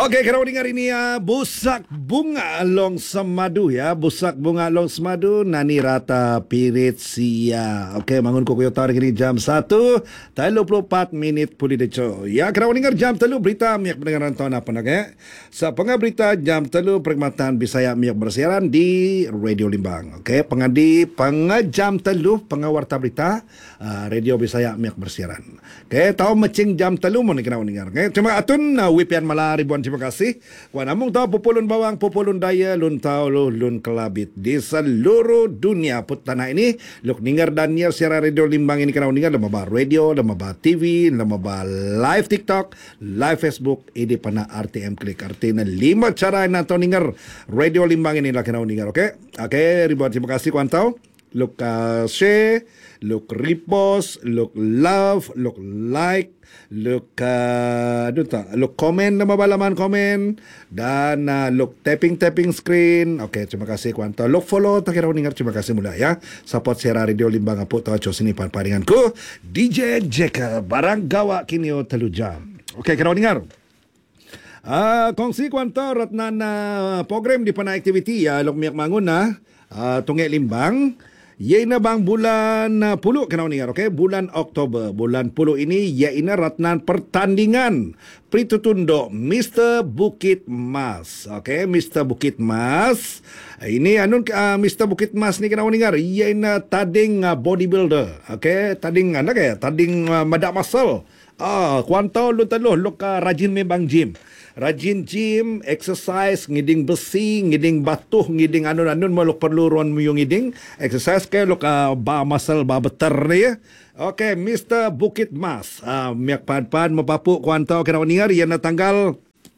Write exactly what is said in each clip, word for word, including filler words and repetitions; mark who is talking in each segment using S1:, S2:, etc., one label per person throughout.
S1: Okey, kalau dengar ini ya, busak bunga long semadu ya, busak bunga long semadu nani rata pirit sia. Okey, bangun ko kuyo tarik ini jam satu, tiga puluh empat minit puli deco. Ya, kalau dengar jam telu berita miak pendengaran tahun apa nak eh? Sa pengah berita jam telu perkhidmatan Bisaya miak bersiaran di Radio Limbang. Okey, pengadi pengah jam telu pengah warta berita uh, Radio Bisaya miak bersiaran. Okey, tahu macing jam telu mau kena dengar. Okey, cuma atun uh, wipian malah ribuan terima kasih. Wan among tahu populun bawang, populun daya, lun tahu lu, lun kelabit di seluruh dunia put tanah ini. Luk dengar Daniel secara Radio Limbang ini kena dengar lama ba radio, lama ba T V, lama ba live TikTok, live Facebook, ini pana R T M klik artinya lima cara yang tahu dengar Radio Limbang ini lah kena dengar. Okey. Okey, ribuan terima kasih kuan tahu. Luk uh, share, luk repost, luk love, luk like, look uh, aduh tak look komen nama balaman komen dan uh, look tapping tapping screen. Okey, terima kasih kuanto look follow tak kira dengar, terima kasih mula ya support siaran Radio Limbang apu tahu cos ini paringanku D J Jeka barang gawa kini o telu jam. Okey, kira dengar ah uh, kongsi kuanto ratnan uh, program di pana activity ya look miak mangun na uh, tunggek Limbang. Iaina bang bulan uh, puluh kena dengar, okey, bulan Oktober bulan puluh ini iaina ratnan pertandingan Pritutundo Mister Bukit Mas. Okey, Mister Bukit Mas ini anun uh, Mister Bukit Mas ni kena dengar iaina tading uh, bodybuilder. Okey, tading anak ya tading uh, madak muscle. Ah, kuantau lu teluh lu uh, rajin membang gym. Rajin gym, exercise, ngiding besi, ngiding batuh, ngiding anun-anun maluk perlu ruan muyung ngiding. Exercise ke luk uh, ba muscle ba beter ni ya. Okey, Mister Bukit Mas. Ah, uh, miak pan-pan mapapuk kuantau kena dengar ia na tanggal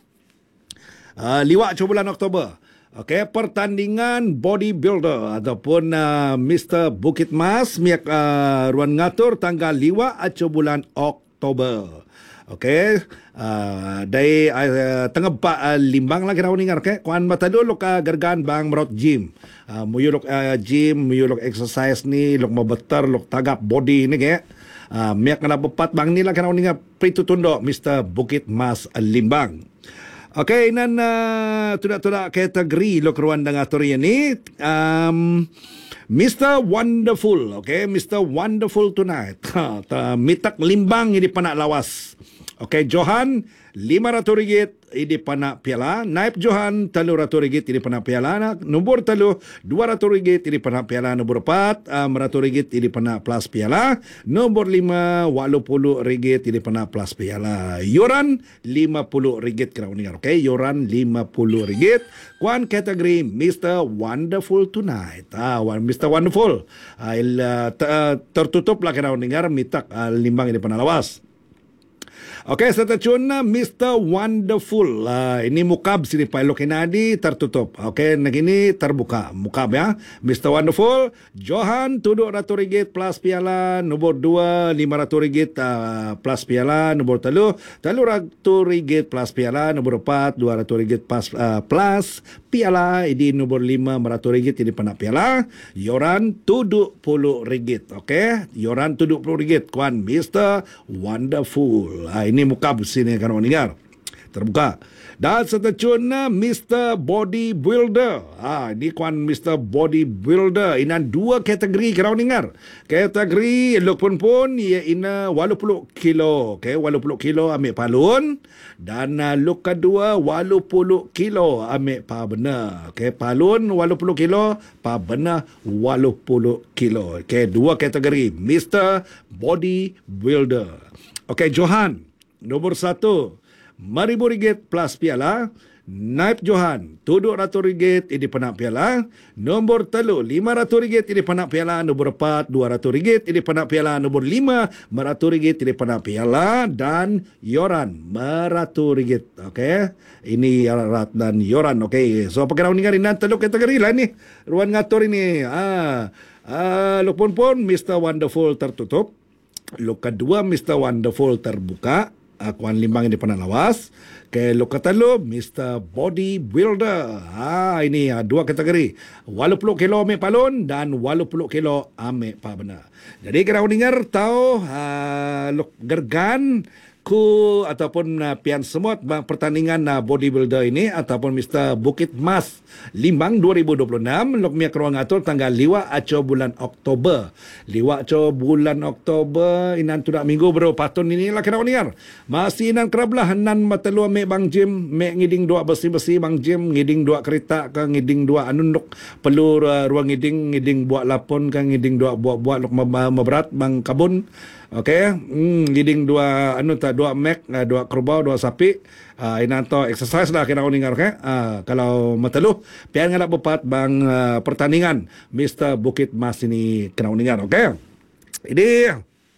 S1: uh, liwak cu bulan Oktober. Okey, pertandingan bodybuilder ataupun uh, Mister Bukit Mas miak uh, ruan ngatur tanggal liwak cu bulan Oktober. Okey, uh, dari uh, tengah pak uh, Limbang lah kena dengar. Okey, kuan mata dulu ka gergan bang merot gym. Uh, muyu lok uh, gym, muyu lok exercise ni, lok mabeter, lok tagap body ni ke. Uh, miak kena bepat bang ni lah kena dengar Pritutundo Mister Bukit Mas uh, Limbang. Okey, nan uh, tudak-tudak kategori lok ruan dangator ni. Um, Mister Wonderful, okay, Mister Wonderful tonight. Ha, ta mitak Limbang ini panak lawas. Okay, Johan lima ratus ringgit ini panak piala. Naib Johan telu ratus ringgit ini panak piala. Nombor telu dua ratus ringgit ini panak piala. Nombor empat um, ratus ringgit ini panak plus piala. Nombor lima walu puluh ringgit ini panak plus piala. Yoran lima puluh ringgit kena dengar. Okay, Yoran lima puluh ringgit. Kuan kategori Mister Wonderful tonight. Ah, Mister Wonderful. Ah, il, uh, tertutup lah kena dengar mitak uh, Limbang ini panak lawas. Okey, seterusnya Mister Wonderful. Uh, ini mukab sini Pak Elok Inadi tertutup. Okey, negini terbuka. Mukab ya. Mister Wonderful, Johan tujuh ratus ringgit plus piala. Nombor dua, lima ratus ringgit uh, plus piala. Nombor telu, telu ratus ringgit plus piala. Nombor empat, dua ratus ringgit plus, uh, plus piala. Ini nombor lima, ratus ringgit ini penak piala. Yoran tujuh puluh ringgit. Okey, Yoran tujuh puluh ringgit. Kuan Mister Wonderful. Uh, ini muka sini kan orang dengar terbuka. Dan seterusnya Mister Bodybuilder. Ah, ini kuan Mister Bodybuilder. Ini dua kategori kan orang dengar. Kategori luk pun pun ia ina walu puluh kilo. Okay, walu puluh kilo ambil palun. Dan uh, luk kedua walu puluh kilo ambil pa benar. Okay, palun walu puluh kilo, pa benar walu puluh kilo. Okay, dua kategori Mister Bodybuilder. Okay, Johan nombor satu, lima ribu ringgit plus piala. Naib Johan, tujuh ratus ringgit ini penak piala. Nombor telu, lima ratus ringgit ini penak piala. Nombor empat, dua ratus ringgit ini penak piala. Nombor lima, seratus ringgit ini penak piala. Dan Yoran, seratus ringgit. Okey, ini Yarat dan Yoran. Okey, so apa kena dengar ini telu kategori lah ni. Ruan ngatur ini. Ah, ah, lupun pun Mister Wonderful tertutup. Luk kedua Mister Wonderful terbuka. Kuan Limbang ini pernah lawas. Ke luk ketelu Mister Bodybuilder. Ha, ini ha, dua kategori. walu puluh kilo ambil palun dan walu puluh kilo ambil pa benar. Jadi kena dengar tahu ha, luk gergan ku ataupun uh, pian semut bang pertandingan uh, bodybuilder ini ataupun Mister Bukit Mas Limbang dua ribu dua puluh enam lok mia keruang atur tanggal liwa aco bulan Oktober. Liwa aco bulan Oktober inan tudak minggu bro patun ini lah kena uniar. Masih inan kerablah nan matelua me bang Jim me ngiding dua besi-besi bang Jim ngiding dua kereta ke ngiding dua anunduk perlu uh, ruang ngiding ngiding buat lapon ke ngiding dua buat-buat lok meberat bang kabun. Okey, hmm, leading dua anu tak dua mek, dua kerbau, dua sapi. Uh, ini atau exercise lah kena uningar ke. Uh, kalau mateluh, pian ngadak bepat bang uh, pertandingan Mister Bukit Mas ini kena uningar. Okey. Ini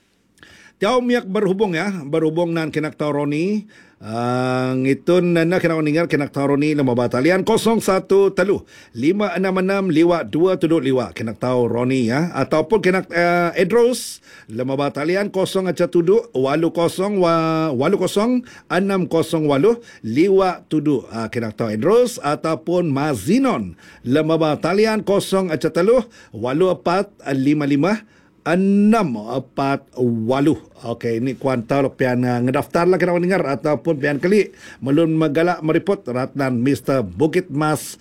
S1: Tiaw miak berhubung ya, berhubung nan kinak tau Roni. Uh, ngitun nana kena uningar kinak tau Roni lima batalian kosong satu teluh lima enam enam liwa dua tujuh liwa kinak tau Roni ya, ataupun kinak uh, Edros lima batalian kosong aja tujuh walu kosong wa walu kosong enam kosong walu liwa tujuh uh, kinak tau Edros, ataupun Mazinon lima batalian kosong aja teluh walu empat lima lima enam empat waluh. Okey, ini kuantal pian uh, ngedaftar lah kena dengar ataupun pian kali melun megalak meripot ratnan Mister Bukit Mas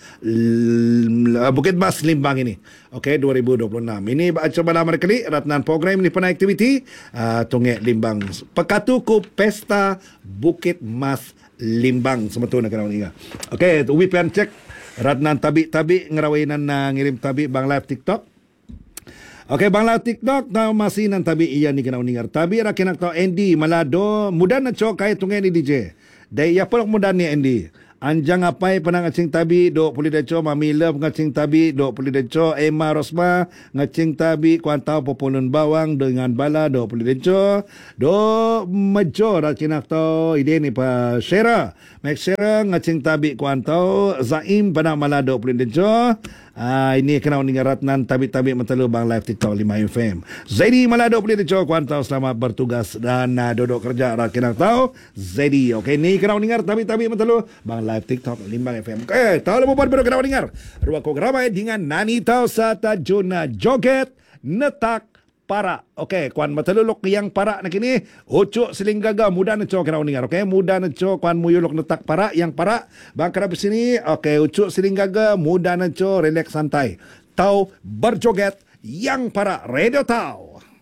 S1: uh, Bukit Mas Limbang ini. Okey, dua ribu dua puluh enam. Ini baca bala merkali ratnan program ni pernah aktiviti uh, tunge Limbang. Pekatu ku pesta Bukit Mas Limbang semetuna kena dengar. Okey, ubi pian cek ratnan tabi-tabi ngerawinan uh, ngirim tabi bang live TikTok. Okey, bangla TikTok tau masih nan tabi iya ni kena uningar. Tabi rakin tau Andy Malado muda na cho kay tungay ni D J. Day ya polok muda ni Andy. Anjang apai penang ngacing tabi do puli deco Mami Love ngacing tabi do puli deco Emma Rosma ngacing tabi kuantau populun bawang dengan bala do puli deco do mejo rakin tau ide ni pa Shera. Mek Shera ngacing tabi kuantau Zaim penang malado puli deco. Ah, ini kena uningar ratnan tabi-tabi mentalu bang live TikTok lima F M. Zaidi Malado boleh dicoba kuantau selamat bertugas dan uh, duduk kerja rakin tahu Zaidi. Okey, ni kena uningar tabi-tabi mentalu bang live TikTok lima F M. Okey, tahu lebih baru kena uningar. Ruang kau ramai dengan Nani tahu sata juna joget netak para. Okey, kuan matalulok yang para nak ini ucuk selinggaga muda neco kena uningar. Okey, muda neco kuan muyulok netak para yang para bang kerap sini. Okey, ucuk selinggaga muda neco relax santai. Tahu berjoget yang para radio tahu.